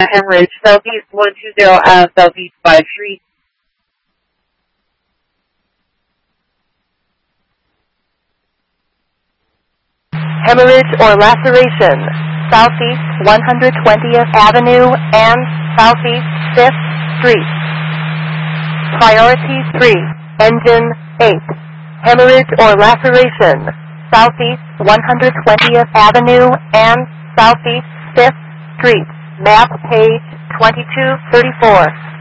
Hemorrhage, Southeast 120 Ave, Southeast 5 Street. Hemorrhage or laceration, Southeast 120th Avenue and Southeast 5th Street. Priority 3, Engine 8. Hemorrhage or laceration, Southeast 120th Avenue and Southeast 5th Street. Map page 2234.